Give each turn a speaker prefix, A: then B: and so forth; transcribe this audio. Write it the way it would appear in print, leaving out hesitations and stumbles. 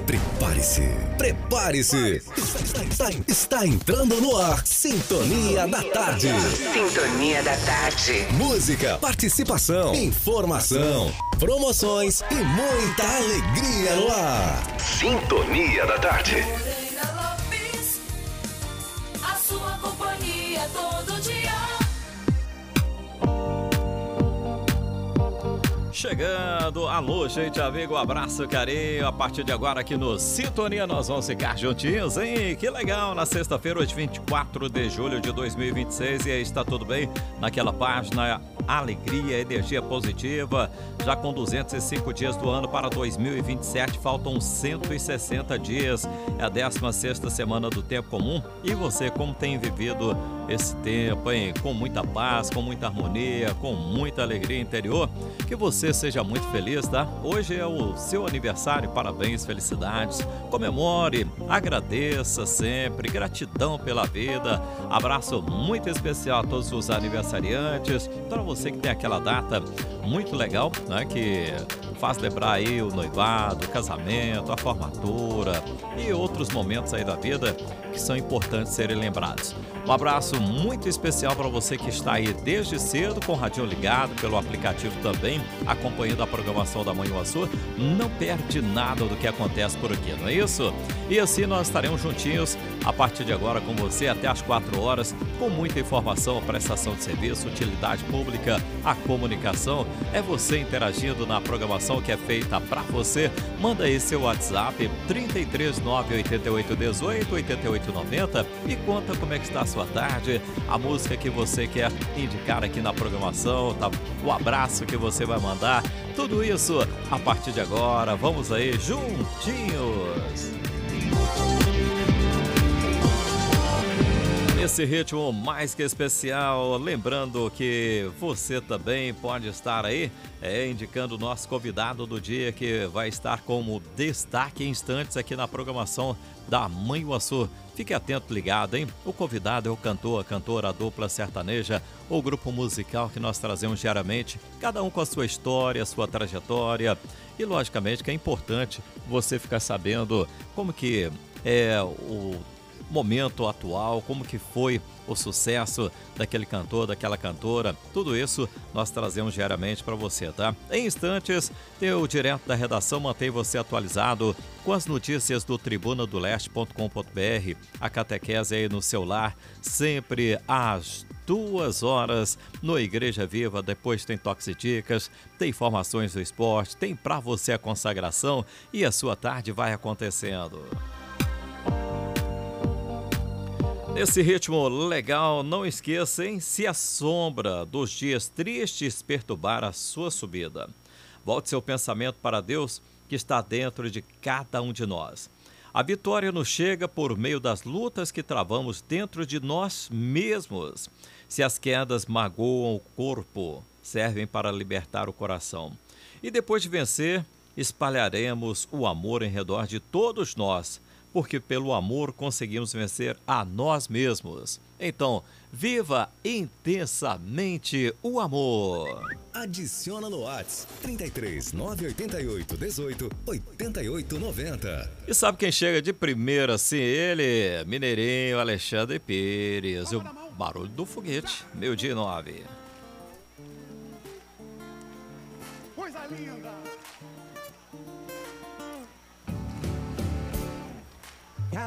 A: Prepare-se, prepare-se. Está entrando no ar Sintonia da Tarde.
B: Sintonia da Tarde.
A: Música, participação, informação, promoções e muita alegria no ar. Sintonia da Tarde.
C: A sua companhia todo dia.
D: Chegando, alô, gente, amigo, abraço, carinho. A partir de agora aqui no Sintonia nós vamos ficar juntinhos, hein? Que legal, na sexta-feira, hoje 24 de julho de 2026. E aí, está tudo bem? Naquela página, alegria, energia positiva. Já com 205 dias do ano para 2027, faltam 160 dias. É a 16ª semana do tempo comum. E você, como tem vivido esse tempo, hein? Com muita paz, com muita harmonia, com muita alegria interior. Que você seja muito feliz, tá? Hoje é o seu aniversário, parabéns, felicidades. Comemore, agradeça sempre, gratidão pela vida. Abraço muito especial a todos os aniversariantes. Para você que tem aquela data muito legal, né? Que faz lembrar aí o noivado, o casamento, a formatura e outros momentos aí da vida que são importantes serem lembrados. Um abraço muito especial para você que está aí desde cedo com o radinho ligado, pelo aplicativo também, acompanhando a programação da Manhã Azul. Não perde nada do que acontece por aqui, não é isso? E assim nós estaremos juntinhos a partir de agora com você até às 4 horas, com muita informação, prestação de serviço, utilidade pública, a comunicação. É você interagindo na programação que é feita para você. Manda aí seu WhatsApp 33988188890 e conta como é que está a sua tarde, a música que você quer indicar aqui na programação, tá? O abraço que você vai mandar, tudo isso a partir de agora. Vamos aí juntinhos. Nesse ritmo mais que especial, lembrando que você também pode estar aí indicando o nosso convidado do dia, que vai estar como destaque em instantes aqui na programação da Manhã Azul. Fique atento, ligado, hein? O convidado é o cantor, a cantora, a dupla sertaneja, o grupo musical que nós trazemos diariamente, cada um com a sua história, a sua trajetória. E logicamente que é importante você ficar sabendo como que é o momento atual, como que foi o sucesso daquele cantor, daquela cantora. Tudo isso nós trazemos diariamente para você, tá? Em instantes, tem o Direto da Redação, mantém você atualizado com as notícias do tribunadoleste.com.br. A catequese aí no seu lar, sempre às 2 horas no Igreja Viva. Depois tem Toques e Dicas, tem informações do esporte, tem para você a consagração e a sua tarde vai acontecendo. Nesse ritmo legal, não esqueça, hein? Se a sombra dos dias tristes perturbar a sua subida, volte seu pensamento para Deus que está dentro de cada um de nós. A vitória nos chega por meio das lutas que travamos dentro de nós mesmos. Se as quedas magoam o corpo, servem para libertar o coração. E depois de vencer, espalharemos o amor em redor de todos nós, porque pelo amor conseguimos vencer a nós mesmos. Então, viva intensamente o amor.
A: Adiciona no WhatsApp 33 988 18 88 90.
D: E sabe quem chega de primeira assim? Ele, Mineirinho Alexandre Pires. E o barulho do foguete, 12:09.
E: Coisa linda!